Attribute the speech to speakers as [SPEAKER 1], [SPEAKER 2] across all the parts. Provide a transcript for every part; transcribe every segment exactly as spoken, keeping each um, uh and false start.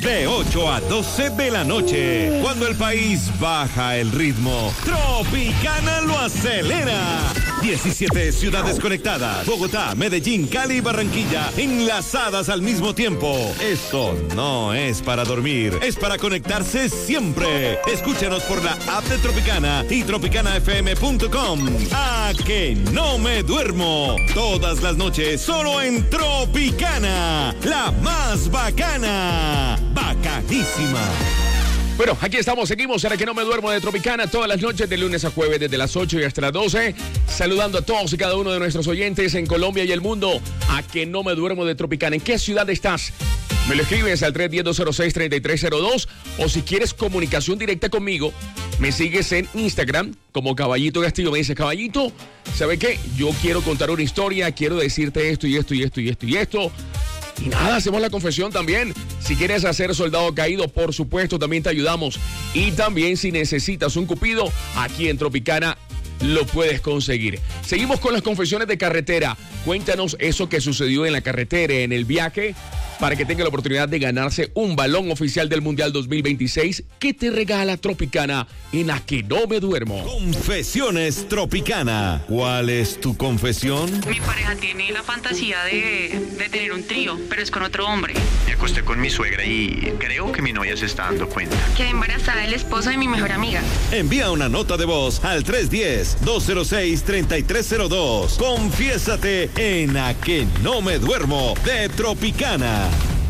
[SPEAKER 1] de ocho a doce de la noche. Cuando el país baja el ritmo, Tropicana lo acelera. diecisiete ciudades conectadas. Bogotá, Medellín, Cali y Barranquilla enlazadas al mismo tiempo. Esto no es para dormir, es para conectarse siempre. Escúchanos por la app de Tropicana y tropicana f m punto com. A que no me duermo. Todas las noches solo en Tropicana, la más bacana. Bacanísima.
[SPEAKER 2] Bueno, aquí estamos, seguimos en A que no me duermo de Tropicana todas las noches de lunes a jueves desde las ocho y hasta las doce, saludando a todos y cada uno de nuestros oyentes en Colombia y el mundo. A que no me duermo de Tropicana. ¿En qué ciudad estás? Me lo escribes al tres uno cero, dos cero seis, tres tres cero dos, o si quieres comunicación directa conmigo, me sigues en Instagram como Caballito Castillo. Me dice, Caballito, ¿sabe qué? Yo quiero contar una historia, quiero decirte esto y esto y esto y esto y esto. Y nada, hacemos la confesión también. Si quieres hacer soldado caído, por supuesto, también te ayudamos. Y también si necesitas un cupido, aquí en Tropicana lo puedes conseguir. Seguimos con las confesiones de carretera. Cuéntanos eso que sucedió en la carretera, en el viaje, para que tenga la oportunidad de ganarse un balón oficial del Mundial dos mil veintiséis que te regala Tropicana en A que no me duermo.
[SPEAKER 1] Confesiones Tropicana. ¿Cuál es tu confesión?
[SPEAKER 3] Mi pareja tiene la fantasía de, de tener un trío, pero es con otro hombre.
[SPEAKER 4] Me acosté con mi suegra y creo que mi novia se está dando cuenta.
[SPEAKER 3] Quedé embarazada del esposo de mi mejor amiga.
[SPEAKER 1] Envía una nota de voz al tres uno cero, dos cero seis, tres tres cero dos. Confiésate en A que no me duermo de Tropicana.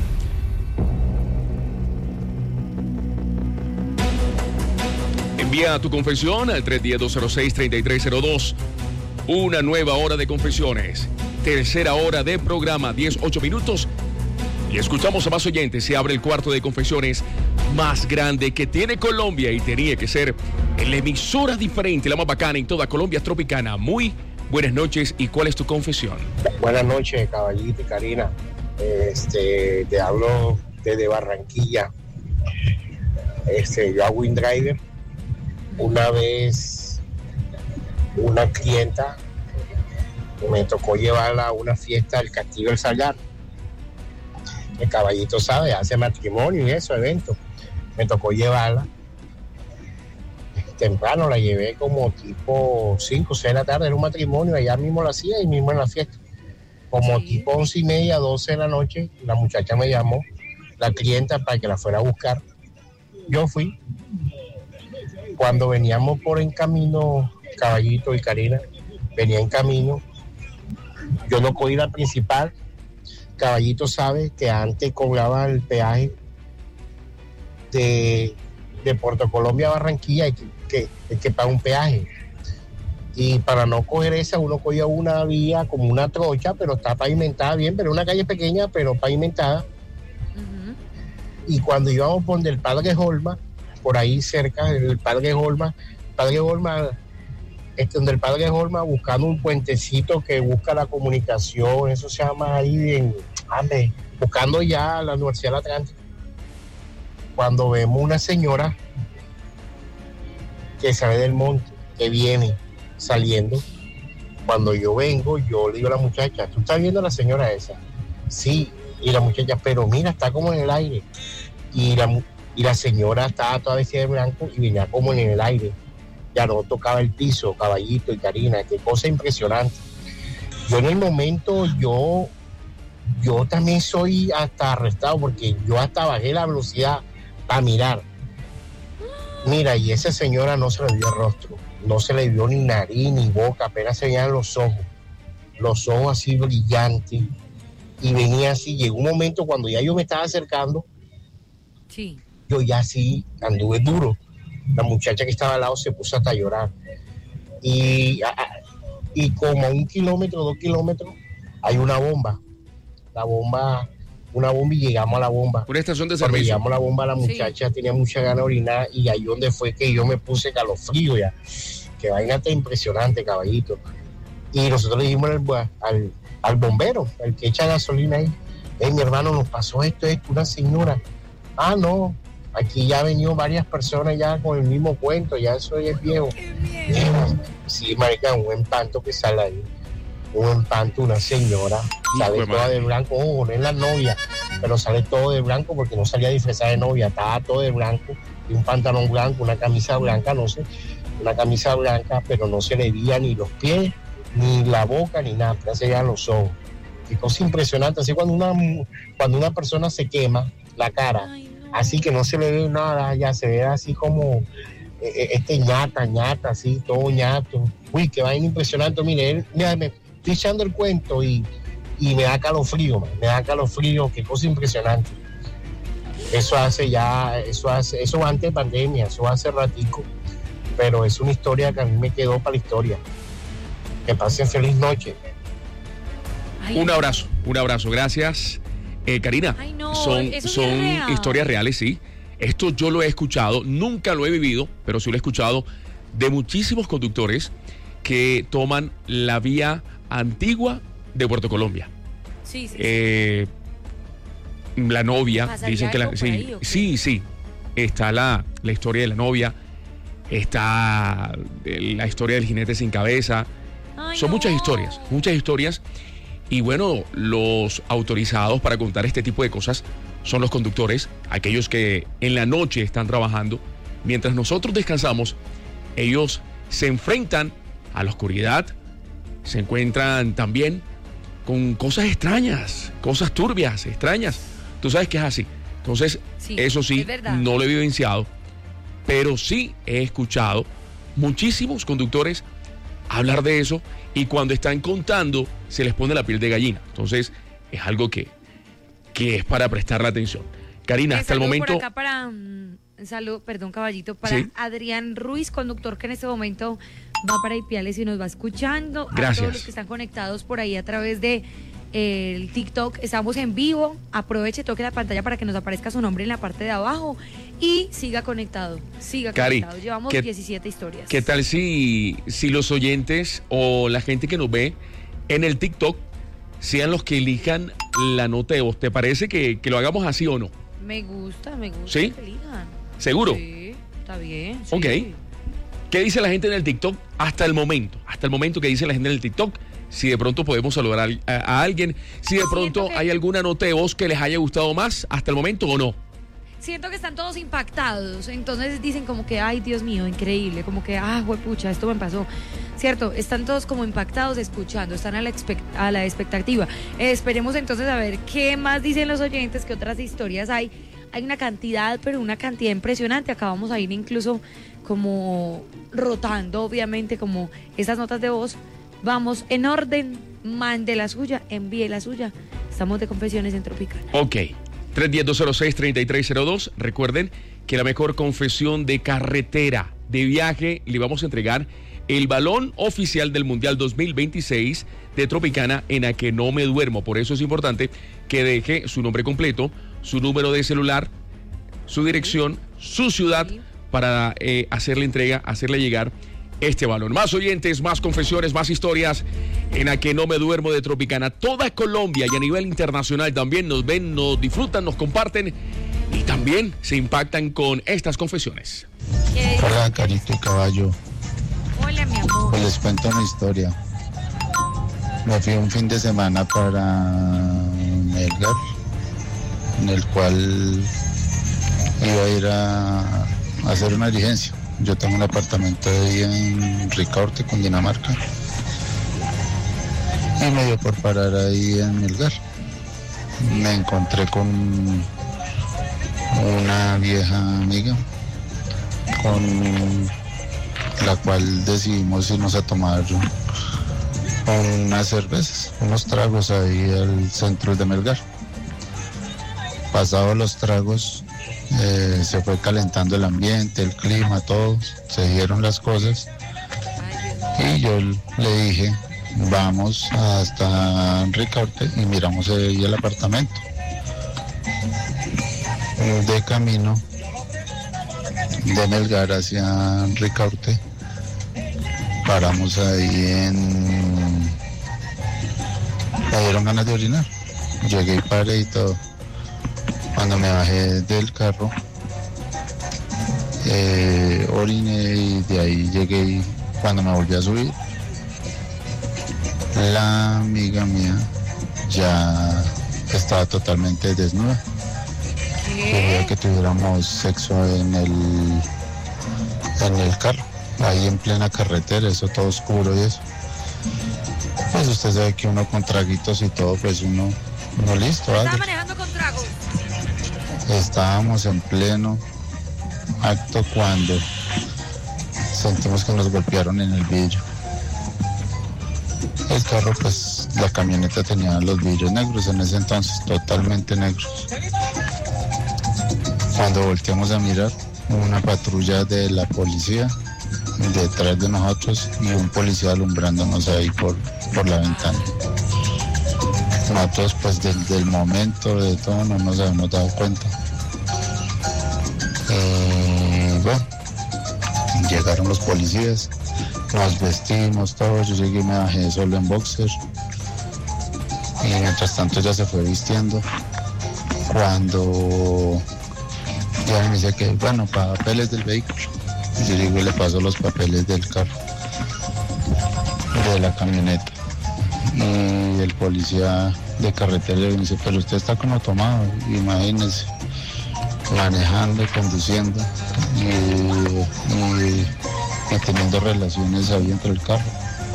[SPEAKER 2] Envía tu confesión al tres uno cero, dos cero seis, tres tres cero dos. Una nueva hora de confesiones. Tercera hora de programa, diez, ocho minutos. Y escuchamos a más oyentes. Se abre el cuarto de confesiones más grande que tiene Colombia y tenía que ser la emisora diferente, la más bacana en toda Colombia, Tropicana. Muy buenas noches. ¿Y cuál es tu confesión?
[SPEAKER 5] Buenas noches, Caballito y Karina. Este, te hablo desde Barranquilla. Este, yo hago InDriver. Una vez una clienta me tocó llevarla a una fiesta del Castillo del Salgar. El Caballito sabe, hace matrimonio y eso, evento. Me tocó llevarla. Temprano la llevé como tipo cinco o seis de la tarde, era un matrimonio, allá mismo lo hacía y mismo en la fiesta. Como sí. Tipo once y media, doce de la noche, la muchacha me llamó, la clienta, para que la fuera a buscar. Yo fui. Cuando veníamos por en camino, Caballito y Karina, venía en camino, yo no cogí la principal. Caballito sabe que antes cobraba el peaje de, de Puerto Colombia a Barranquilla, hay que, que, hay que pagar un peaje. Y para no coger esa, uno cogía una vía como una trocha, pero está pavimentada bien, pero una calle pequeña, pero pavimentada. Uh-huh. Y cuando íbamos por el Padre Holma, por ahí cerca del Padre Holma, Padre Holma, este, donde el Padre Holma, buscando un puentecito que busca la comunicación, eso se llama ahí en, ande, buscando ya la Universidad del Atlántico. Cuando vemos una señora que sale del monte, que viene saliendo, cuando yo vengo, yo le digo a la muchacha, ¿tú estás viendo a la señora esa? Sí, y la muchacha, pero mira, está como en el aire. Y la, y la señora estaba toda vestida de blanco y venía como en el aire. Ya no tocaba el piso, Caballito y Karina, qué cosa impresionante. Yo en el momento, yo, yo también soy hasta arrestado, porque yo hasta bajé la velocidad para mirar. Mira, y esa señora no se le vio el rostro, no se le vio ni nariz ni boca, apenas se veían los ojos, los ojos así brillantes, y venía así. Llegó un momento cuando ya yo me estaba acercando, sí. Yo ya sí anduve duro. La muchacha que estaba al lado se puso hasta a llorar. Y, y como a un kilómetro, dos kilómetros, hay una bomba. La bomba, una bomba y llegamos a la bomba.
[SPEAKER 2] Una estación de
[SPEAKER 5] Cuando
[SPEAKER 2] servicio.
[SPEAKER 5] llegamos a la bomba, la muchacha sí. tenía mucha ganas de orinar, y ahí donde fue que yo me puse calofrío ya. Que vaina tan impresionante, Caballito. Y nosotros le dijimos al, al, al bombero, el que echa gasolina ahí, hey, mi hermano, nos pasó esto, esto, una señora. Ah, no. Aquí ya han venido varias personas ya con el mismo cuento, ya eso ya es viejo. Sí, marica, un espanto que sale ahí. un empanto, una señora, sale
[SPEAKER 2] Hijo de
[SPEAKER 5] toda
[SPEAKER 2] madre.
[SPEAKER 5] de blanco, ojo, no es la novia, pero sale todo de blanco porque no salía disfrazada de novia, estaba todo de blanco, y un pantalón blanco, una camisa blanca, no sé, una camisa blanca, pero no se le veía ni los pies, ni la boca, ni nada, ya se veían los ojos. Qué cosa impresionante, así cuando una, cuando una persona se quema la cara, así que no se le ve nada, ya se ve así como eh, este ñata, ñata, así, todo ñato. Uy, qué vaina impresionante, mire, él, mira, me estoy echando el cuento y, y me da calofrío, man, me da calofrío, qué cosa impresionante. Eso hace ya, eso hace, eso antes de pandemia, eso hace ratico, pero es una historia que a mí me quedó para la historia. Que pasen feliz noche.
[SPEAKER 6] Ay,
[SPEAKER 2] Un abrazo, un abrazo, gracias. Eh, Karina,
[SPEAKER 6] Ay, no,
[SPEAKER 2] son,
[SPEAKER 6] eso sí es
[SPEAKER 2] son
[SPEAKER 6] real.
[SPEAKER 2] historias reales, sí. Esto yo lo he escuchado, nunca lo he vivido, pero sí lo he escuchado de muchísimos conductores que toman la vía antigua de Puerto Colombia.
[SPEAKER 6] Sí, sí, sí.
[SPEAKER 2] Eh, la novia,
[SPEAKER 6] ¿Pasaría
[SPEAKER 2] dicen que la,
[SPEAKER 6] algo por
[SPEAKER 2] sí,
[SPEAKER 6] ahí, o qué?
[SPEAKER 2] sí, sí. Está la, la historia de la novia, está la historia del jinete sin cabeza.
[SPEAKER 6] Ay,
[SPEAKER 2] Son
[SPEAKER 6] no.
[SPEAKER 2] muchas historias, muchas historias. Y bueno, los autorizados para contar este tipo de cosas son los conductores, aquellos que en la noche están trabajando. Mientras nosotros descansamos, ellos se enfrentan a la oscuridad, se encuentran también con cosas extrañas, cosas turbias, extrañas. Tú sabes que es así. Entonces,
[SPEAKER 6] Sí,
[SPEAKER 2] eso sí,
[SPEAKER 6] es verdad.
[SPEAKER 2] no lo he vivenciado, pero sí he escuchado muchísimos conductores hablar de eso y cuando están contando se les pone la piel de gallina. Entonces, es algo que, que es para prestarle atención. Karina,
[SPEAKER 6] Eh,
[SPEAKER 2] hasta el
[SPEAKER 6] saludo
[SPEAKER 2] momento...
[SPEAKER 6] por acá para, mm, salud, perdón, caballito, para
[SPEAKER 2] Sí.
[SPEAKER 6] Adrián Ruiz, conductor que en este momento va para Ipiales y nos va escuchando. A
[SPEAKER 2] Gracias.
[SPEAKER 6] todos los que están conectados por ahí a través de eh, el TikTok, estamos en vivo. Aproveche, toque la pantalla para que nos aparezca su nombre en la parte de abajo y siga conectado, siga
[SPEAKER 2] Cari,
[SPEAKER 6] conectado. Llevamos
[SPEAKER 2] ¿qué-
[SPEAKER 6] diecisiete historias.
[SPEAKER 2] ¿Qué tal si, si los oyentes o la gente que nos ve en el TikTok sean los que elijan la nota de voz? ¿Te parece que, que lo hagamos así o no?
[SPEAKER 6] Me gusta, me gusta.
[SPEAKER 2] ¿Sí?
[SPEAKER 6] que elijan.
[SPEAKER 2] ¿Seguro?
[SPEAKER 6] Sí, está bien. sí.
[SPEAKER 2] Ok. ¿Qué dice la gente en el TikTok hasta el momento? Hasta el momento que dice la gente en el TikTok. Si de pronto podemos saludar a, a- a alguien. Si de
[SPEAKER 6] Siento
[SPEAKER 2] pronto
[SPEAKER 6] que-
[SPEAKER 2] hay alguna nota de voz que les haya gustado más hasta el momento o no.
[SPEAKER 6] Siento que están todos impactados, entonces dicen como que, ay, Dios mío, increíble, como que, ah, pucha, esto me pasó. Cierto, están todos como impactados escuchando, están a la, expect- a la expectativa. Eh, esperemos entonces a ver qué más dicen los oyentes, qué otras historias hay. Hay una cantidad, pero una cantidad impresionante. Acá vamos a ir incluso como rotando, obviamente, como esas notas de voz. Vamos en orden, mande la suya, envíe la suya. Estamos de Confesiones en Tropicana.
[SPEAKER 2] Ok. tres uno cero, dos cero seis, tres tres cero dos. Recuerden que la mejor confesión de carretera, de viaje, le vamos a entregar el balón oficial del Mundial dos mil veintiséis de Tropicana en A Que No Me Duermo. Por eso es importante que deje su nombre completo, su número de celular, su dirección, su ciudad, para eh, hacerle entrega, hacerle llegar este balón. Más oyentes, más confesiones, más historias en A Que No Me Duermo de Tropicana. Toda Colombia y a nivel internacional también nos ven, nos disfrutan, nos comparten y también se impactan con estas confesiones.
[SPEAKER 6] ¿Qué dice?
[SPEAKER 7] Hola, Carito y Caballo.
[SPEAKER 6] Hola, mi amor.
[SPEAKER 7] Pues les cuento una historia. Me fui un fin de semana para Melgar, en el cual iba a ir a, a hacer una diligencia. Yo tengo un apartamento ahí en Ricaurte, Cundinamarca, y me dio por parar ahí en Melgar. Me encontré con una vieja amiga, con la cual decidimos irnos a tomar unas cervezas, unos tragos ahí al centro de Melgar. Pasados los tragos, eh, se fue calentando el ambiente, el clima, todo, se dieron las cosas y yo le dije, vamos hasta Ricaurte y miramos ahí el apartamento. De camino de Melgar hacia Ricaurte, paramos ahí en... Me dieron ganas de orinar. Llegué y paré y todo. Cuando me bajé del carro, eh, oriné y de ahí llegué y cuando me volví a subir, la amiga mía ya estaba totalmente desnuda. Quería que tuviéramos sexo en el, en el carro, ahí en plena carretera, eso todo oscuro y eso. Pues usted sabe que uno con traguitos y todo, pues uno, uno listo.
[SPEAKER 6] ¿Estaba manejando con tragos?
[SPEAKER 7] Estábamos en pleno acto cuando sentimos que nos golpearon en el vidrio. El carro, pues, la camioneta tenía los vidrios negros en ese entonces, totalmente negros. Cuando volteamos a mirar, una patrulla de la policía detrás de nosotros y un policía alumbrándonos ahí por, por la ventana. Nosotros, pues, desde el momento de todo no nos habíamos dado cuenta. Eh, bueno, llegaron los policías, nos vestimos todos, yo llegué y me bajé solo en boxer y mientras tanto ella se fue vistiendo. Cuando ya me dice que, bueno, papeles del vehículo, yo llego y le paso los papeles del carro, de la camioneta, y el policía de carretera le dice, pero usted está como tomado, imagínese, manejando, conduciendo y, y, y teniendo relaciones ahí dentro del carro.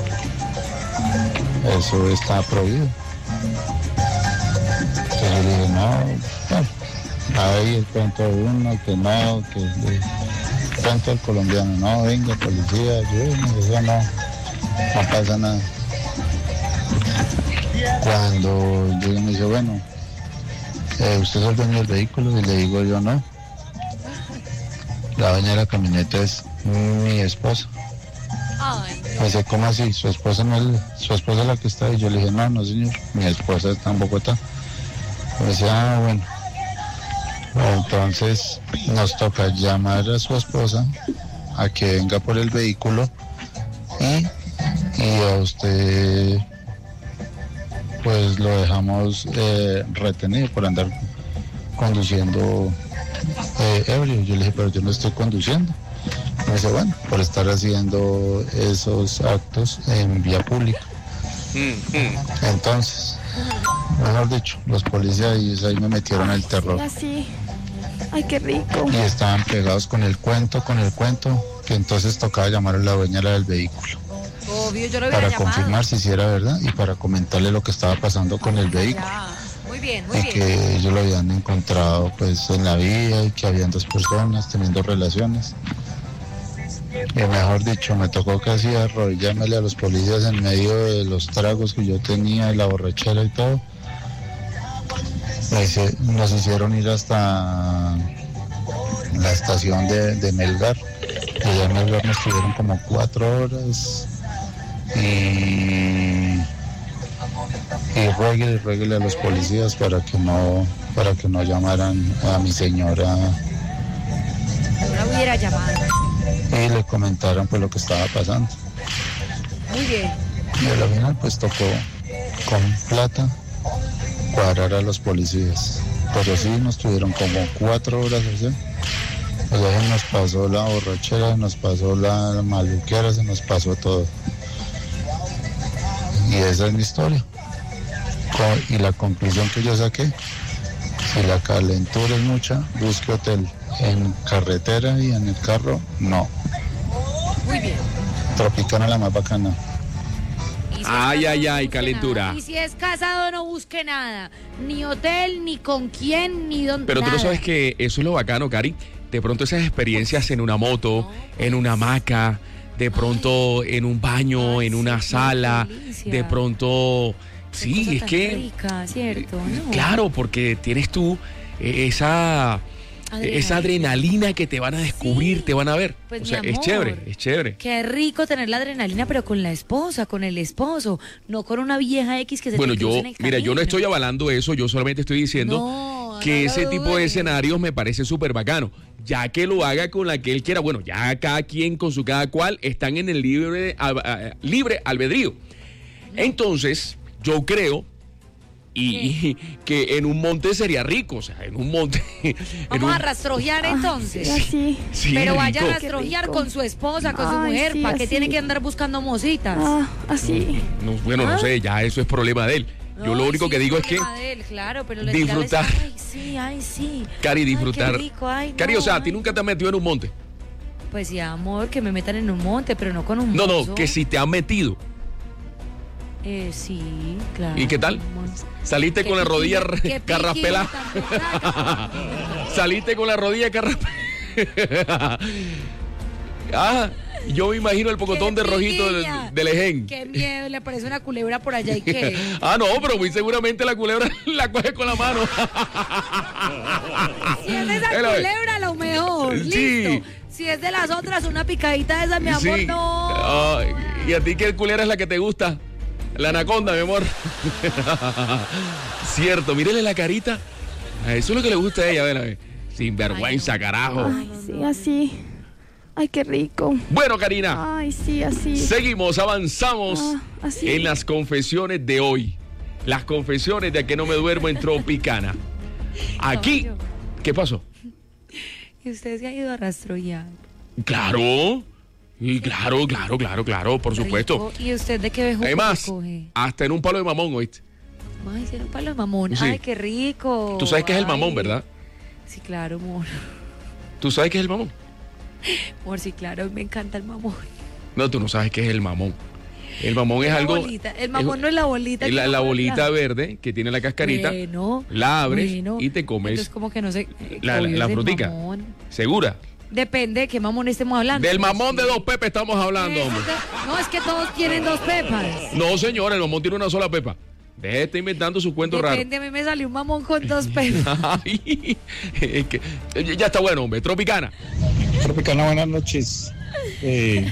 [SPEAKER 7] Eso está prohibido. Entonces yo le dije, no, bueno, ahí el cuento de uno, que no, que el cuento del colombiano, no, venga, policía, ayúdenme, eso no, no pasa nada. Cuando yo me dice, bueno, Eh, ¿usted es el dueño del vehículo? Y le digo yo, no. La dueña de la camioneta es mi esposa.
[SPEAKER 6] Ay,
[SPEAKER 7] Me dice, ¿cómo así? ¿Su esposa no es, su esposa es la que está ahí? Yo le dije, no, no señor, mi esposa está en Bogotá. Me dice, ah, bueno. Entonces nos toca llamar a su esposa a que venga por el vehículo y, y a usted pues lo dejamos eh, retenido por andar conduciendo eh, ebrio. Yo le dije, pero yo no estoy conduciendo. Me dice, bueno, por estar haciendo esos actos en vía pública. Entonces, mejor dicho, los policías ahí me metieron el terror.
[SPEAKER 6] así. Ay, qué rico.
[SPEAKER 7] Y estaban pegados con el cuento, con el cuento, que entonces tocaba llamar a la dueña del vehículo.
[SPEAKER 6] Obvio, yo lo hubiera
[SPEAKER 7] Para
[SPEAKER 6] llamado.
[SPEAKER 7] confirmar si sí era verdad y para comentarle lo que estaba pasando con el vehículo.
[SPEAKER 6] Ya. Muy bien, muy
[SPEAKER 7] Y
[SPEAKER 6] bien.
[SPEAKER 7] que ellos lo habían encontrado pues en la vía y que habían dos personas teniendo relaciones. Y mejor dicho, me tocó casi arrodillármele a los policías en medio de los tragos que yo tenía, la borrachera y todo. Me hice- nos hicieron ir hasta la estación de, de Melgar. Y allá en Melgar nos tuvieron como cuatro horas. Y, y rueguele y rueguele a los policías para que no para que no llamaran a mi señora
[SPEAKER 6] Yo la hubiera llamado.
[SPEAKER 7] y le comentaran pues lo que estaba pasando.
[SPEAKER 6] Muy bien.
[SPEAKER 7] Y al final pues tocó con plata cuadrar a los policías. Pero sí nos tuvieron como cuatro horas así. O sea, se nos pasó la borrachera, se nos pasó la maluquera, se nos pasó todo. Y esa es mi historia. Co- Y la conclusión que yo saqué, si la calentura es mucha, busque hotel. En carretera y en el carro, no.
[SPEAKER 6] Muy bien.
[SPEAKER 7] Tropicana la más bacana.
[SPEAKER 6] Y si es
[SPEAKER 2] Ay,
[SPEAKER 6] casado,
[SPEAKER 2] ay,
[SPEAKER 6] no
[SPEAKER 2] ay,
[SPEAKER 6] busque
[SPEAKER 2] calentura.
[SPEAKER 6] nada. Y si es casado, no busque nada. Ni hotel, ni con quién, ni dónde.
[SPEAKER 2] Pero tú no
[SPEAKER 6] nada.
[SPEAKER 2] sabes que eso es lo bacano, Cari. De pronto esas experiencias en una moto, en una hamaca, de pronto en un baño,
[SPEAKER 6] Ay,
[SPEAKER 2] en una
[SPEAKER 6] sí, qué
[SPEAKER 2] sala,
[SPEAKER 6] delicia.
[SPEAKER 2] de pronto...
[SPEAKER 6] Qué
[SPEAKER 2] Sí,
[SPEAKER 6] cosa
[SPEAKER 2] es
[SPEAKER 6] tan
[SPEAKER 2] que...
[SPEAKER 6] rica, ¿cierto? ¿No?
[SPEAKER 2] Claro, porque tienes tú eh, esa...
[SPEAKER 6] Adrenalina.
[SPEAKER 2] Esa adrenalina que te van a descubrir,
[SPEAKER 6] Sí.
[SPEAKER 2] te van a ver.
[SPEAKER 6] Pues,
[SPEAKER 2] o
[SPEAKER 6] mi
[SPEAKER 2] sea, es
[SPEAKER 6] amor.
[SPEAKER 2] chévere, es chévere.
[SPEAKER 6] Qué rico tener la adrenalina, pero con la esposa, con el esposo, no con una vieja X que se
[SPEAKER 2] Bueno,
[SPEAKER 6] te
[SPEAKER 2] yo,
[SPEAKER 6] cruza en el
[SPEAKER 2] mira, yo no
[SPEAKER 6] camino.
[SPEAKER 2] estoy avalando eso, yo solamente estoy diciendo
[SPEAKER 6] No,
[SPEAKER 2] que
[SPEAKER 6] no
[SPEAKER 2] ese
[SPEAKER 6] lo
[SPEAKER 2] tipo de
[SPEAKER 6] dudes.
[SPEAKER 2] escenarios me parece súper bacano. Ya que lo haga con la que él quiera, bueno, ya cada quien con su cada cual están en el libre, a- a- libre albedrío. Entonces, yo creo, y, y que en un monte sería rico, o sea, en un monte.
[SPEAKER 6] Vamos
[SPEAKER 2] un...
[SPEAKER 6] a rastrojear entonces.
[SPEAKER 8] Ay, sí,
[SPEAKER 2] Sí,
[SPEAKER 6] Pero vaya a
[SPEAKER 2] rico.
[SPEAKER 6] rastrojear con su esposa, con su
[SPEAKER 8] Ay,
[SPEAKER 6] mujer.
[SPEAKER 8] sí,
[SPEAKER 6] ¿Para qué
[SPEAKER 8] así.
[SPEAKER 6] tiene que andar buscando mositas?
[SPEAKER 8] Ah, así.
[SPEAKER 2] No, bueno, no
[SPEAKER 6] ¿Ah?
[SPEAKER 2] sé, ya eso es problema de él. Yo lo
[SPEAKER 6] Ay,
[SPEAKER 2] único
[SPEAKER 6] sí,
[SPEAKER 2] que digo es que,
[SPEAKER 6] problema de él, claro, pero le
[SPEAKER 2] disfrutar.
[SPEAKER 6] tirarles, Ay, sí, ay, sí.
[SPEAKER 2] Cari,
[SPEAKER 6] Ay, qué
[SPEAKER 2] disfrutar.
[SPEAKER 6] rico, ay,
[SPEAKER 2] Cari,
[SPEAKER 6] no,
[SPEAKER 2] o sea, ¿a ti
[SPEAKER 6] ay,
[SPEAKER 2] nunca
[SPEAKER 6] no.
[SPEAKER 2] te has metido en un monte?
[SPEAKER 6] Pues sí, amor, que me metan en un monte, pero no con un
[SPEAKER 2] No,
[SPEAKER 6] mozo.
[SPEAKER 2] no, que si te han metido.
[SPEAKER 6] Eh, sí, claro.
[SPEAKER 2] ¿Y qué tal?
[SPEAKER 6] amor.
[SPEAKER 2] Saliste
[SPEAKER 6] Qué
[SPEAKER 2] con la
[SPEAKER 6] piqui-
[SPEAKER 2] rodilla
[SPEAKER 6] qué piqui
[SPEAKER 2] carraspelada.
[SPEAKER 6] tan berraca.
[SPEAKER 2] Saliste con la rodilla carraspelada. Ah, yo me imagino el pocotón
[SPEAKER 6] Qué
[SPEAKER 2] de rojito del,
[SPEAKER 6] piquilla.
[SPEAKER 2] del ején.
[SPEAKER 6] Qué miedo, le aparece una culebra por allá y qué.
[SPEAKER 2] Ah, no, pero muy seguramente la culebra la coge con la mano.
[SPEAKER 6] Si es de esa
[SPEAKER 2] Hello.
[SPEAKER 6] culebra, lo mejor.
[SPEAKER 2] Sí.
[SPEAKER 6] Listo. Si es de las otras, una picadita de esa, mi amor,
[SPEAKER 2] Sí.
[SPEAKER 6] no.
[SPEAKER 2] Ay, ¿y a ti qué culebra es la que te gusta? La anaconda, mi amor. Cierto, mírele la carita. Ah, eso es lo que le gusta a ella, ven a ver. Sin vergüenza, carajo.
[SPEAKER 8] Ay, sí, así. Ay, qué rico.
[SPEAKER 2] Bueno, Karina,
[SPEAKER 8] Ay, sí, así.
[SPEAKER 2] seguimos, avanzamos
[SPEAKER 8] Ah, así.
[SPEAKER 2] en las confesiones de hoy. Las confesiones de A Que No Me Duermo en Tropicana. Aquí,
[SPEAKER 6] Caballo.
[SPEAKER 2] ¿qué pasó?
[SPEAKER 6] Y usted se ha ido a rastrojear.
[SPEAKER 2] Claro, y claro, claro, claro, claro, por supuesto.
[SPEAKER 6] Rico. ¿Y usted de qué bejuco
[SPEAKER 2] Además,
[SPEAKER 6] se coge?
[SPEAKER 2] hasta en un palo de mamón, ¿oíste?
[SPEAKER 6] Ay, tiene un palo de mamón.
[SPEAKER 2] Sí.
[SPEAKER 6] Ay, qué rico.
[SPEAKER 2] Tú sabes que es el mamón,
[SPEAKER 6] Ay.
[SPEAKER 2] ¿verdad?
[SPEAKER 6] Sí, claro, amor.
[SPEAKER 2] ¿Tú sabes qué es el mamón?
[SPEAKER 6] Amor, sí, claro, me encanta el mamón.
[SPEAKER 2] No, tú no sabes qué es el mamón. El mamón es
[SPEAKER 6] La
[SPEAKER 2] algo...
[SPEAKER 6] bolita. El mamón no es la bolita.
[SPEAKER 2] Es
[SPEAKER 6] que
[SPEAKER 2] la,
[SPEAKER 6] uno
[SPEAKER 2] la
[SPEAKER 6] come
[SPEAKER 2] bolita
[SPEAKER 6] la-
[SPEAKER 2] verde que tiene la cascarita.
[SPEAKER 6] Bueno,
[SPEAKER 2] la abres
[SPEAKER 6] bueno.
[SPEAKER 2] y te comes
[SPEAKER 6] Entonces, como que no sé.
[SPEAKER 2] la, la,
[SPEAKER 6] obvio,
[SPEAKER 2] la
[SPEAKER 6] es del
[SPEAKER 2] frutica.
[SPEAKER 6] mamón.
[SPEAKER 2] ¿Segura?
[SPEAKER 6] Depende de qué mamón estemos hablando.
[SPEAKER 2] Del mamón de
[SPEAKER 6] Sí.
[SPEAKER 2] dos pepas estamos hablando,
[SPEAKER 6] Ese
[SPEAKER 2] hombre.
[SPEAKER 6] de- No, es que todos tienen dos pepas.
[SPEAKER 2] No, señor, el mamón tiene una sola pepa. Deje de estar inventando su cuento raro.
[SPEAKER 6] Depende, a mí me salió un mamón con dos pepas.
[SPEAKER 2] Ay, es que- ya está bueno, hombre. Tropicana.
[SPEAKER 7] Tropicana, buenas noches. Eh,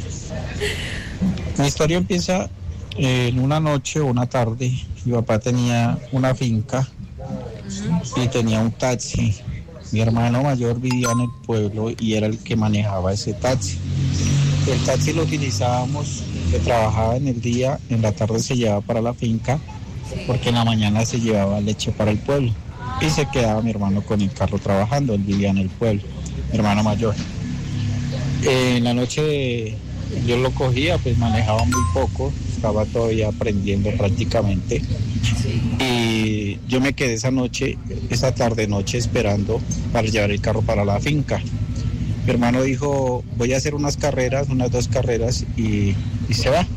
[SPEAKER 7] mi historia empieza eh, en una noche o una tarde. Mi papá tenía una finca y tenía un taxi. Mi hermano mayor vivía en el pueblo y era el que manejaba ese taxi. El taxi lo utilizábamos, que trabajaba en el día, en la tarde se llevaba para la finca, porque en la mañana se llevaba leche para el pueblo. Y se quedaba mi hermano con el carro trabajando, él vivía en el pueblo, mi hermano mayor. Eh, en la noche yo lo cogía, pues manejaba muy poco, estaba todavía aprendiendo prácticamente. Y yo me quedé esa noche, esa tarde noche esperando para llevar el carro para la finca. Mi hermano dijo, voy a hacer unas carreras, unas dos carreras y, y se va.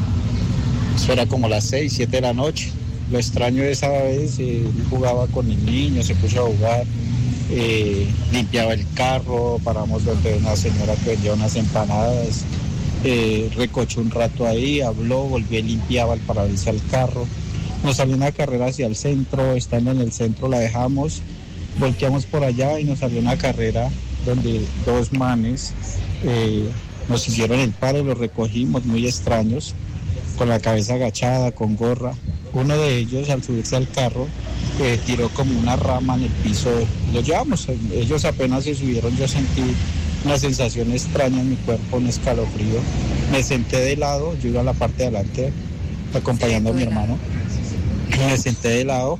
[SPEAKER 7] Eso era como las seis, siete de la noche. Lo extraño de esa vez, eh, jugaba con el niño, se puso a jugar, eh, limpiaba el carro, paramos donde una señora que vendía unas empanadas, eh, recochó un rato ahí, habló, volvió y limpiaba el parabrisas del carro. Nos salió una carrera hacia el centro, estando en el centro la dejamos, volteamos por allá y nos salió una carrera donde dos manes eh, nos hicieron el paro, los recogimos muy extraños, con la cabeza agachada, con gorra. Uno de ellos al subirse al carro eh, tiró como una rama en el piso, lo llevamos, ellos apenas se subieron, yo sentí una sensación extraña en mi cuerpo, un escalofrío. Me senté de lado, yo iba a la parte de adelante acompañando a mi hermano, me senté de lado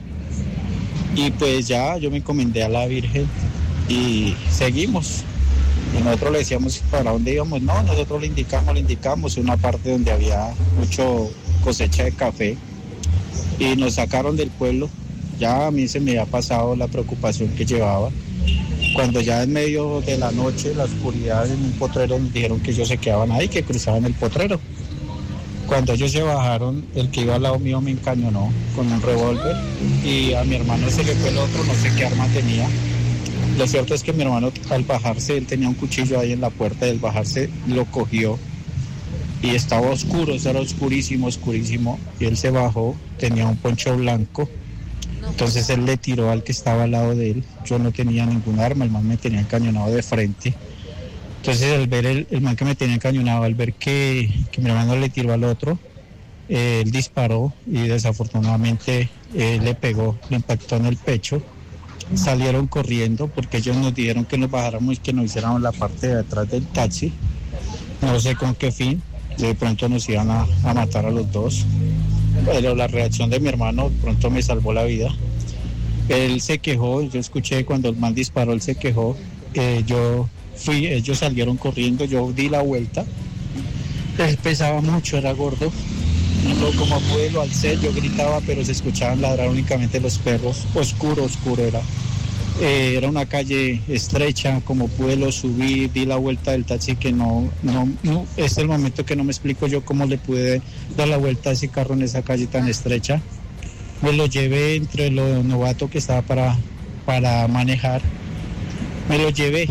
[SPEAKER 7] y pues ya yo me encomendé a la Virgen y seguimos. Y nosotros le decíamos para dónde íbamos, no, nosotros le indicamos, le indicamos una parte donde había mucho cosecha de café y nos sacaron del pueblo. Ya a mí se me había pasado la preocupación que llevaba. Cuando ya en medio de la noche, la oscuridad, en un potrero, nos dijeron que ellos se quedaban ahí, que cruzaban el potrero. Cuando ellos se bajaron, el que iba al lado mío me encañonó con un revólver y a mi hermano se le fue el otro, no sé qué arma tenía. Lo cierto es que mi hermano al bajarse, él tenía un cuchillo ahí en la puerta, y al bajarse lo cogió y estaba oscuro, eso era oscurísimo, oscurísimo, y él se bajó, tenía un poncho blanco, entonces él le tiró al que estaba al lado de él. Yo no tenía ningún arma, el man me tenía encañonado de frente. Entonces al ver el, el man que me tenía encañonado, al ver que, que mi hermano le tiró al otro, eh, él disparó y desafortunadamente eh, le pegó, le impactó en el pecho. Salieron corriendo porque ellos nos dijeron que nos bajáramos y que nos hiciéramos la parte de atrás del taxi. No sé con qué fin, de pronto nos iban a, a matar a los dos. pero la reacción de mi hermano pronto me salvó la vida. Él se quejó, yo escuché cuando el man disparó, él se quejó. Eh, yo fui, ellos salieron corriendo, yo di la vuelta. Él pesaba mucho, era gordo. Yo como pude lo alcé, yo gritaba, pero se escuchaban ladrar únicamente los perros. Oscuro, oscuro era. Eh, era una calle estrecha, como pude lo subí, di la vuelta del taxi que no, no, no, este es el momento que no me explico yo cómo le pude dar la vuelta a ese carro en esa calle tan estrecha. Me lo llevé entre lo novato que estaba para, para manejar, me lo llevé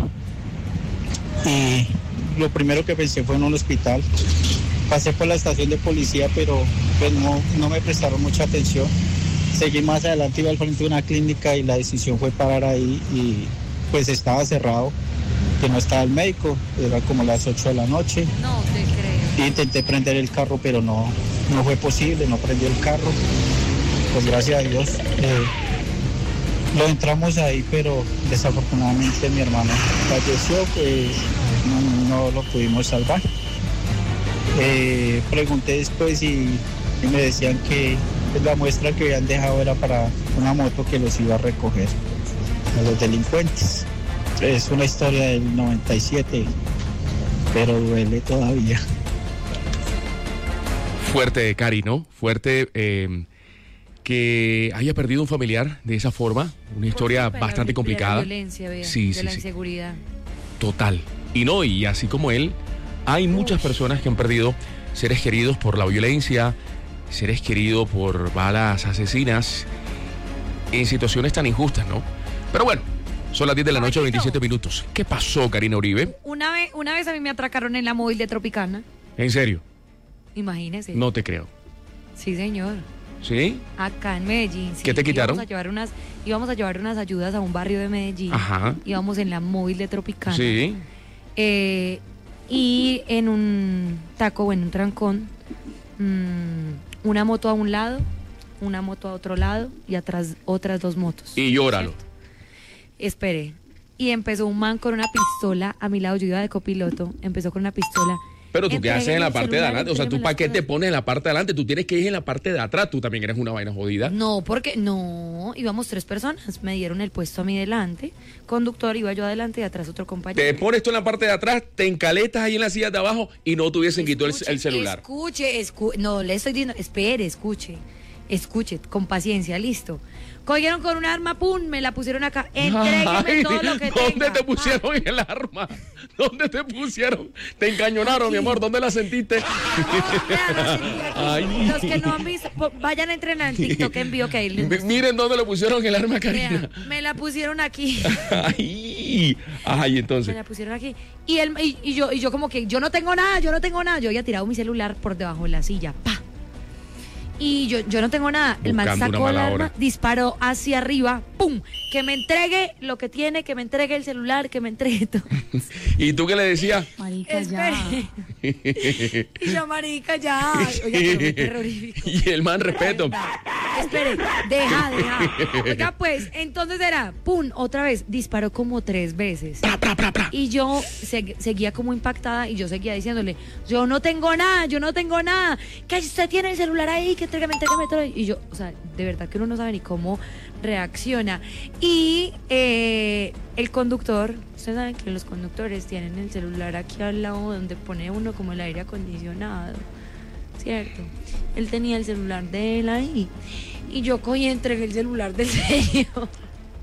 [SPEAKER 7] y lo primero que pensé fue en un hospital. Pasé por la estación de policía, pero pues no, no me prestaron mucha atención. Seguí más adelante, iba al frente de una clínica y la decisión fue parar ahí y pues estaba cerrado, que no estaba el médico, era como las ocho de la noche.
[SPEAKER 6] No te creo.
[SPEAKER 7] Intenté prender el carro, pero no, no fue posible, no prendió el carro. Pues gracias a Dios eh, lo entramos ahí, pero desafortunadamente mi hermano falleció, pues no, no lo pudimos salvar. Eh, pregunté después y, y me decían que la muestra que habían dejado era para una moto que los iba a recoger a los delincuentes. Es una historia del noventa y siete, pero duele todavía.
[SPEAKER 2] Fuerte, Cari, ¿no? Fuerte eh, que haya perdido un familiar de esa forma. Una historia
[SPEAKER 6] Por
[SPEAKER 2] bastante
[SPEAKER 6] la,
[SPEAKER 2] complicada.
[SPEAKER 6] De la violencia, vea,
[SPEAKER 2] sí,
[SPEAKER 6] de
[SPEAKER 2] sí,
[SPEAKER 6] la
[SPEAKER 2] sí.
[SPEAKER 6] inseguridad.
[SPEAKER 2] Total. Y no, y así como él, hay muchas personas que han perdido seres queridos por la violencia, seres queridos por balas asesinas, en situaciones tan injustas, ¿no? Pero bueno, son las diez de la noche, veintisiete minutos. ¿Qué pasó, Karina Uribe?
[SPEAKER 6] Una vez, una vez a mí me atracaron en la móvil de Tropicana.
[SPEAKER 2] ¿En serio?
[SPEAKER 6] Imagínese.
[SPEAKER 2] No te creo.
[SPEAKER 6] Sí, señor.
[SPEAKER 2] ¿Sí?
[SPEAKER 6] Acá en Medellín. Sí.
[SPEAKER 2] ¿Qué te quitaron?
[SPEAKER 6] Íbamos a llevar unas, íbamos a llevar unas ayudas a un barrio de Medellín.
[SPEAKER 2] Ajá.
[SPEAKER 6] Íbamos en la móvil de Tropicana.
[SPEAKER 2] Sí.
[SPEAKER 6] Eh, y en un taco, o en un trancón, mmm, una moto a un lado, una moto a otro lado y atrás otras dos motos.
[SPEAKER 2] Y llóralo.
[SPEAKER 6] ¿Cierto? Espere. Y empezó un man con una pistola a mi lado, yo iba de copiloto, empezó con una pistola.
[SPEAKER 2] Pero tú qué haces en la parte de
[SPEAKER 6] celular,
[SPEAKER 2] adelante, o sea, tú
[SPEAKER 6] entrégame
[SPEAKER 2] para
[SPEAKER 6] las
[SPEAKER 2] qué te
[SPEAKER 6] cosas.
[SPEAKER 2] pones en la parte de adelante, tú tienes que ir en la parte de atrás, tú también eres una vaina jodida.
[SPEAKER 6] No, porque no, íbamos tres personas, me dieron el puesto a mí delante, conductor, iba yo adelante y atrás otro compañero.
[SPEAKER 2] Te pones tú en la parte de atrás, te encaletas ahí en la silla de abajo y no te hubiesen quitado el,
[SPEAKER 6] Escuche,
[SPEAKER 2] el celular.
[SPEAKER 6] Escuche, escuche, no, le estoy diciendo, espere, escuche, escuche, con paciencia, listo. Cogieron con un arma, pum, me la pusieron acá, entrégueme
[SPEAKER 2] Ay,
[SPEAKER 6] todo lo que
[SPEAKER 2] ¿dónde
[SPEAKER 6] tenga.
[SPEAKER 2] te pusieron el arma? ¿Dónde te pusieron? Te encañonaron,
[SPEAKER 6] Aquí.
[SPEAKER 2] mi amor, ¿dónde la sentiste?
[SPEAKER 6] Ah,
[SPEAKER 2] Ay.
[SPEAKER 6] los que no han visto, po- vayan a entrenar en TikTok en vivo que ahí les
[SPEAKER 2] M-
[SPEAKER 6] muestro.
[SPEAKER 2] Miren dónde le pusieron el arma,
[SPEAKER 6] Vea,
[SPEAKER 2] Karina.
[SPEAKER 6] me la pusieron aquí.
[SPEAKER 2] Ay, ay,
[SPEAKER 6] Me
[SPEAKER 2] entonces.
[SPEAKER 6] la pusieron aquí. Y, él, y, y yo, y yo como que, yo no tengo nada, yo no tengo nada. Yo había tirado mi celular por debajo de la silla. ¡Pa! Y yo, yo no tengo nada. El man
[SPEAKER 2] Buscando
[SPEAKER 6] sacó
[SPEAKER 2] una
[SPEAKER 6] el
[SPEAKER 2] mala
[SPEAKER 6] arma,
[SPEAKER 2] hora.
[SPEAKER 6] disparó hacia arriba. ¡Pum! Que me entregue lo que tiene, que me entregue el celular, que me entregue todo.
[SPEAKER 2] ¿Y tú qué le decías?
[SPEAKER 8] Marica, ya.
[SPEAKER 6] Espere. Y yo, marica, ya. Oiga, pero muy terrorífico.
[SPEAKER 2] Y el man, respeto.
[SPEAKER 6] Espere, deja, deja. Oiga, pues, entonces era, pum, otra vez, disparó como tres veces.
[SPEAKER 2] Pra, pra, pra, pra.
[SPEAKER 6] Y yo se- seguía como impactada y yo seguía diciéndole, yo no tengo nada, yo no tengo nada, que usted tiene el celular ahí, que entrégame, entrégame todo. Y yo, o sea, de verdad que uno no sabe ni cómo reacciona. Y eh, el conductor, ustedes saben que los conductores tienen el celular aquí al lado donde pone uno como el aire acondicionado, ¿cierto? Él tenía el celular de él ahí. Y yo cogí y entregué el celular del señor.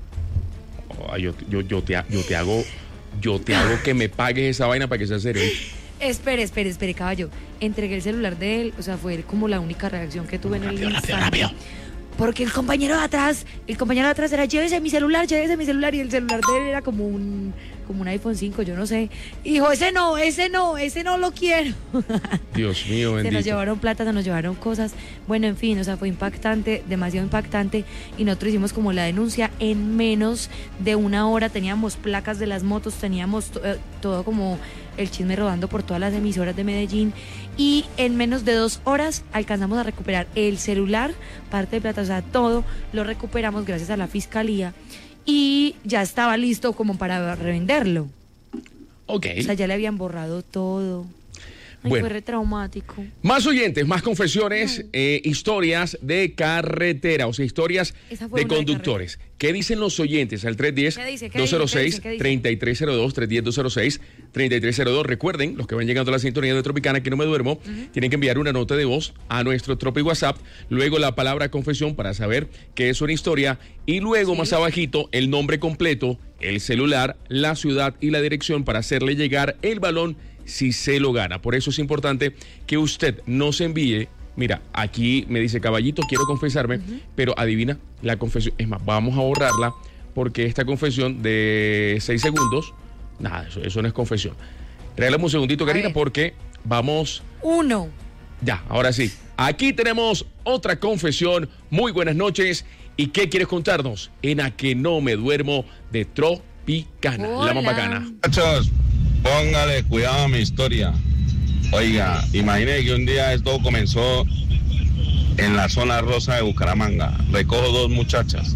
[SPEAKER 2] Ay, yo, yo, yo, te, ha- yo te hago, yo te hago que me pagues esa vaina para que sea serio.
[SPEAKER 6] Espere, espere, espere, caballo. Entregué el celular de él, o sea, fue como la única reacción que tuve en el instante. Porque el compañero de atrás, el compañero de atrás era, llévese mi celular, llévese mi celular, y el celular de él era como un, como un iPhone cinco, yo no sé. Y dijo, ese no, ese no, ese no lo quiero.
[SPEAKER 2] Dios mío,
[SPEAKER 6] Se nos
[SPEAKER 2] bendito.
[SPEAKER 6] llevaron plata, se nos llevaron cosas. Bueno, en fin, o sea, fue impactante, demasiado impactante. Y nosotros hicimos como la denuncia en menos de una hora. Teníamos placas de las motos, teníamos to- eh, todo como el chisme rodando por todas las emisoras de Medellín. Y en menos de dos horas alcanzamos a recuperar el celular, parte de plata, o sea, todo lo recuperamos gracias a la fiscalía. Y ya estaba listo como para revenderlo.
[SPEAKER 2] Ok.
[SPEAKER 6] O sea, ya le habían borrado todo. Ay,
[SPEAKER 2] Bueno.
[SPEAKER 6] fue re traumático.
[SPEAKER 2] Más oyentes, más confesiones, eh, historias de carretera, o sea, historias
[SPEAKER 6] Esa fue
[SPEAKER 2] de
[SPEAKER 6] una de
[SPEAKER 2] conductores. ¿Qué dicen los oyentes? Al tres uno cero,
[SPEAKER 6] ¿Qué dice? ¿Qué
[SPEAKER 2] dos cero
[SPEAKER 6] dice?
[SPEAKER 2] seis,
[SPEAKER 6] ¿Qué dice?
[SPEAKER 2] tres tres cero dos, tres uno cero, dos cero seis, tres tres cero dos. Recuerden, los que van llegando a la sintonía de Tropicana, que no me duermo, uh-huh. tienen que enviar una nota de voz a nuestro Tropi WhatsApp, luego la palabra confesión para saber qué es una historia, y luego sí. más abajito el nombre completo, el celular, la ciudad y la dirección para hacerle llegar el balón si se lo gana. Por eso es importante que usted nos envíe. Mira, aquí me dice Caballito, quiero confesarme, uh-huh. pero adivina, la confesión, es más, vamos a borrarla porque esta confesión de seis segundos, nada, eso, eso no es confesión. Regálame un segundito, Karina, porque vamos...
[SPEAKER 6] Uno.
[SPEAKER 2] Ya, ahora sí. Aquí tenemos otra confesión. Muy buenas noches. ¿Y qué quieres contarnos? En A Que No Me Duermo de Tropicana,
[SPEAKER 6] Hola.
[SPEAKER 2] la más bacana.
[SPEAKER 9] Muchachos, póngale cuidado a mi historia. Oiga, imagine que un día esto comenzó en la zona rosa de Bucaramanga. Recojo dos muchachas.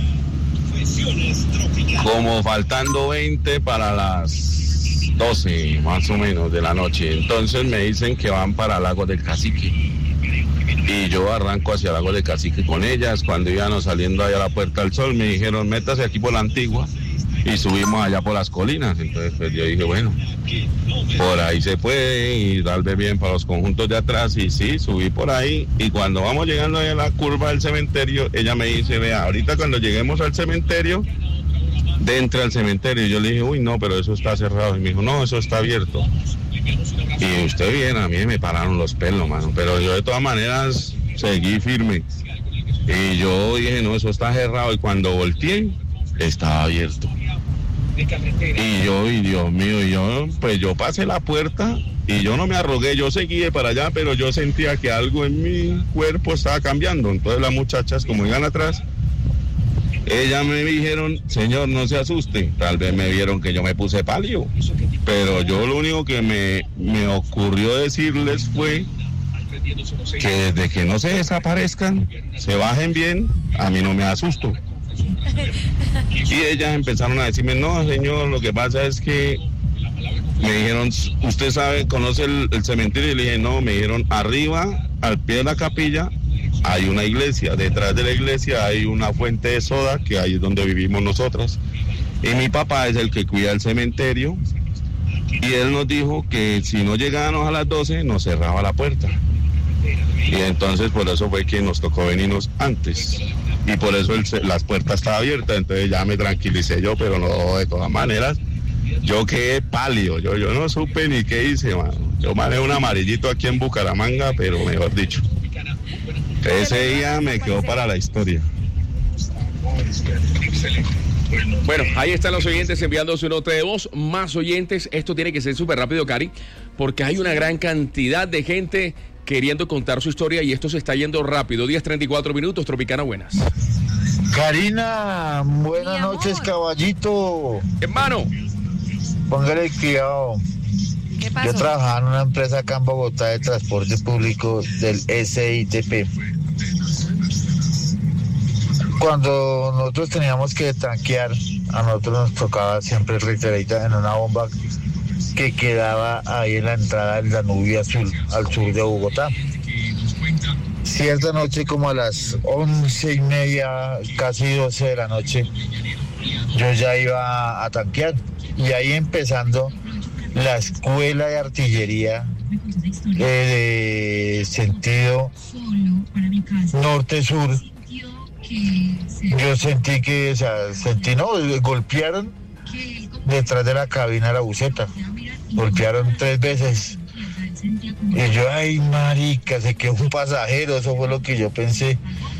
[SPEAKER 9] Como faltando veinte para las doce más o menos de la noche. Entonces me dicen que van para Lago del Cacique. Y yo arranco hacia Lago del Cacique con ellas. Cuando íbamos saliendo allá a la Puerta del Sol, me dijeron, métase aquí por la Antigua. Y subimos allá por las colinas. Entonces pues yo dije, bueno, por ahí se puede y tal vez bien para los conjuntos de atrás. Y sí, subí por ahí. Y cuando vamos llegando a la curva del cementerio, ella me dice, vea, ahorita cuando lleguemos al cementerio, de entre al cementerio. Y yo le dije, uy, no, pero eso está cerrado. Y me dijo, no, eso está abierto. Y usted bien, a mí me pararon los pelos, mano. Pero yo de todas maneras seguí firme. Y yo dije, no, eso está cerrado. Y cuando volteé, estaba abierto. Y yo, y Dios mío, y yo, pues yo pasé la puerta y yo no me arrogué, yo seguí de para allá, pero yo sentía que algo en mi cuerpo estaba cambiando. Entonces las muchachas, como iban atrás, ellas me dijeron, señor, no se asuste. Tal vez me vieron que yo me puse pálido, pero yo lo único que me, me ocurrió decirles fue que desde que no se desaparezcan, se bajen bien, a mí no me asusto. Y ellas empezaron a decirme, no, señor, lo que pasa es que me dijeron, usted sabe, conoce el, el cementerio. Y le dije, no, me dijeron, arriba, al pie de la capilla, hay una iglesia. Detrás de la iglesia hay una fuente de soda, que ahí es donde vivimos nosotras. Y mi papá es el que cuida el cementerio. Y él nos dijo que si no llegábamos a las doce, nos cerraba la puerta. Y entonces por eso fue que nos tocó venirnos antes. Y por eso el, las puertas estaban abiertas, entonces ya me tranquilicé yo, pero no, de todas maneras, yo quedé pálido, yo, yo no supe ni qué hice, mano. Yo manejé un amarillito aquí en Bucaramanga, pero mejor dicho, ese día me quedó para la historia.
[SPEAKER 2] Bueno, ahí están los oyentes enviando su nota de voz, más oyentes. Esto tiene que ser súper rápido, Cari, porque hay una gran cantidad de gente queriendo contar su historia y esto se está yendo rápido. diez treinta y cuatro minutos, Tropicana, buenas.
[SPEAKER 10] Karina, buenas noches, caballito.
[SPEAKER 2] Hermano.
[SPEAKER 10] Póngale cuidado.
[SPEAKER 6] ¿Qué pasó?
[SPEAKER 10] Yo trabajaba en una empresa acá en Bogotá de transporte público del S I T P. Cuando nosotros teníamos que tanquear, a nosotros nos tocaba siempre reiterada en una bomba que quedaba ahí en la entrada del Danubio Azul, al sur de Bogotá. Cierta noche, como a las once y media, casi doce de la noche, yo ya iba a tanquear. Y ahí empezando la escuela de artillería eh, de sentido norte-sur. Yo sentí que, o sea, sentí, no, golpearon detrás de la cabina de la buseta. Golpearon tres veces. Y yo, ay, marica, se quedó un pasajero, eso fue lo que yo pensé.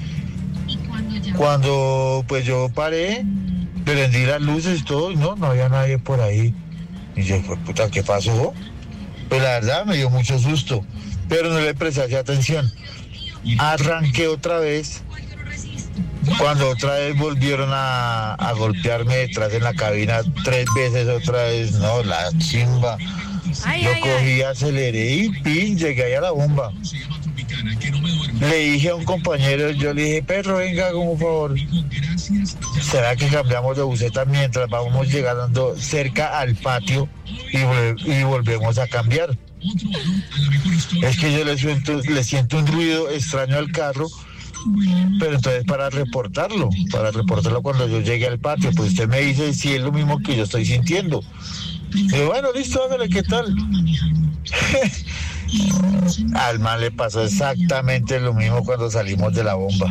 [SPEAKER 10] Cuando, pues yo paré, prendí las luces y todo, y no, no había nadie por ahí. Y yo, pues, puta, ¿qué pasó? Pues la verdad me dio mucho susto, pero no le presté atención. Arranqué otra vez. Cuando otra vez volvieron a, a golpearme detrás en la cabina tres veces otra vez, no, la chimba.
[SPEAKER 6] Ay,
[SPEAKER 10] Yo
[SPEAKER 6] ay,
[SPEAKER 10] cogí,
[SPEAKER 6] ay.
[SPEAKER 10] aceleré y pin, llegué ahí a la bomba. Le dije a un compañero, yo le dije, perro, venga, como favor. ¿Será que cambiamos de buseta mientras vamos llegando cerca al patio y, vol- y volvemos a cambiar? Es que yo le siento, le siento un ruido extraño al carro, pero entonces para reportarlo, para reportarlo cuando yo llegue al patio, pues usted me dice si es lo mismo que yo estoy sintiendo. Y yo, bueno, listo, hágale, ¿qué tal? Al man le pasó exactamente lo mismo cuando salimos de la bomba.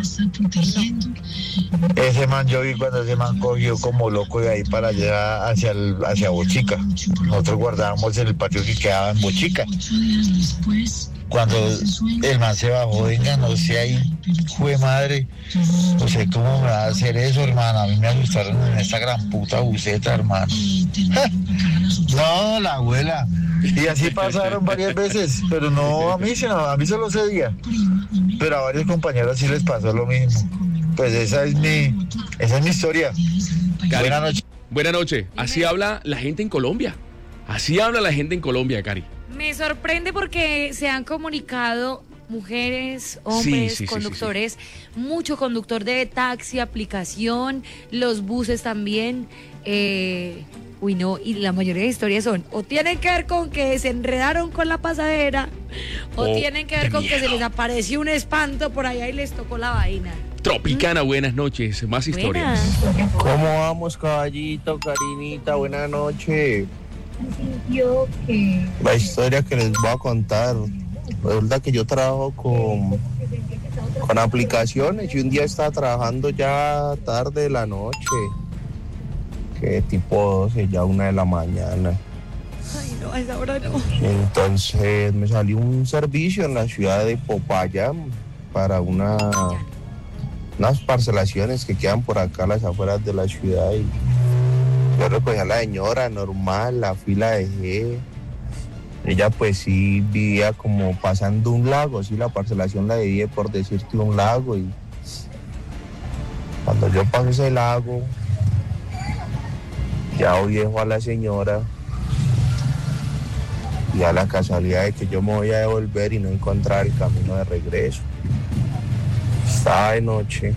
[SPEAKER 10] Ese man, yo vi cuando ese man cogió como loco de ahí para allá hacia, el, hacia Bochica. Nosotros guardábamos en el patio que quedaba en Bochica. Cuando el man se bajó, venga, no sé ahí, fue madre, no sé cómo me va a hacer eso, hermano. A mí me asustaron en esta gran puta buceta, hermano. No, la abuela. Y así pasaron varias veces, pero no a mí, sino a mí solo ese día. Pero a varios compañeros sí les pasó lo mismo. Pues esa es mi, esa es mi historia.
[SPEAKER 2] Cari,
[SPEAKER 10] buenas noches.
[SPEAKER 2] Buenas noches. Así habla la gente en Colombia. Así habla la gente en Colombia, Cari.
[SPEAKER 6] Me sorprende porque se han comunicado mujeres, hombres,
[SPEAKER 2] Sí, sí, sí,
[SPEAKER 6] conductores,
[SPEAKER 2] sí,
[SPEAKER 6] mucho conductor de taxi, aplicación, los buses también. Eh, uy, no, y la mayoría de historias son o tienen que ver con que se enredaron con la pasadera o
[SPEAKER 2] Oh,
[SPEAKER 6] tienen que ver
[SPEAKER 2] qué
[SPEAKER 6] con que se
[SPEAKER 2] miedo.
[SPEAKER 6] les apareció un espanto por allá y les tocó la vaina.
[SPEAKER 2] Tropicana, buenas noches. Más historias.
[SPEAKER 6] Buenas.
[SPEAKER 11] ¿Cómo vamos, caballito, Karinita? Buenas noches. La historia que les voy a contar, resulta que yo trabajo con, con aplicaciones y un día estaba trabajando ya tarde de la noche, que tipo doce, ya una de la mañana.
[SPEAKER 6] Ay, no, a esa hora no.
[SPEAKER 11] Entonces me salió un servicio en la ciudad de Popayán para una, unas parcelaciones que quedan por acá a las afueras de la ciudad y yo recogí a la señora normal, la fila dejé. Ella pues sí vivía como pasando un lago, sí, la parcelación la dejé por decirte un lago y cuando yo paso ese lago, ya hoy dejo a la señora y a la casualidad de que yo me voy a devolver y no encontrar el camino de regreso. Estaba de noche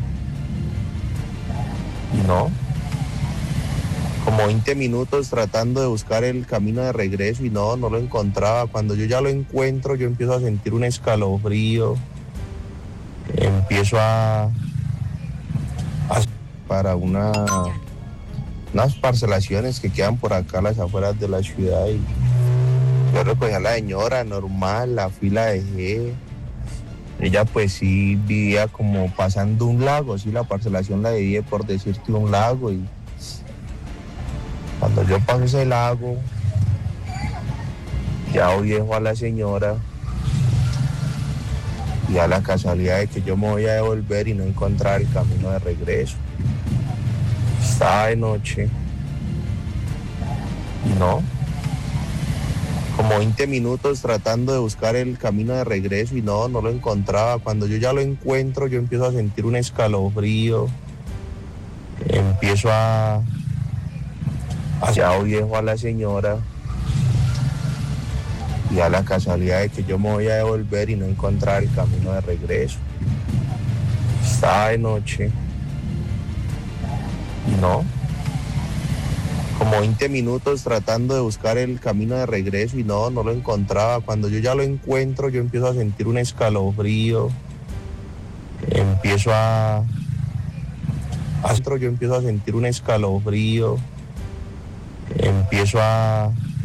[SPEAKER 11] y no. Como veinte minutos tratando de buscar el camino de regreso y no, no lo encontraba. Cuando yo ya lo encuentro, yo empiezo a sentir un escalofrío. Empiezo a... a para una, unas parcelaciones que quedan por acá a las afueras de la ciudad y yo recogí a la señora normal, la fila dejé. Ella pues sí vivía como pasando un lago, sí, la parcelación la dejé por decirte un lago y cuando yo paso ese lago, ya hoy dejo a la señora y a la casualidad de que yo me voy a devolver y no encontrar el camino de regreso. Estaba de noche y no. Como veinte minutos tratando de buscar el camino de regreso y no, no lo encontraba. Cuando yo ya lo encuentro, yo empiezo a sentir un escalofrío. Empiezo a... Ya hoy dejo a la señora y a la casualidad de que yo me voy a devolver y no encontrar el camino de regreso. Estaba de noche y no. Como veinte minutos tratando de buscar el camino de regreso y no, no lo encontraba. Cuando yo ya lo encuentro, yo empiezo a sentir un escalofrío. Empiezo a... Yo empiezo a sentir un escalofrío. Empiezo a